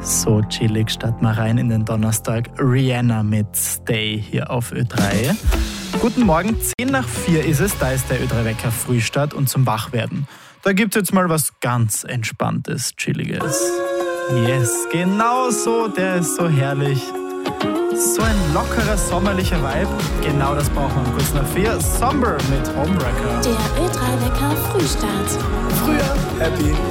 So chillig starten wir rein in den Donnerstag. Rihanna mit Stay hier auf Ö3. Guten Morgen, 3:10 ist es, da ist der Ö3-Wecker Frühstart und zum Wachwerden. Da gibt's jetzt mal was ganz Entspanntes, Chilliges. Yes, genau so, der ist so herrlich. So ein lockerer, sommerlicher Vibe. Genau das brauchen wir um kurz nach 4. Somber mit Homewrecker. Der Ö3-Wecker Frühstart. Früher happy.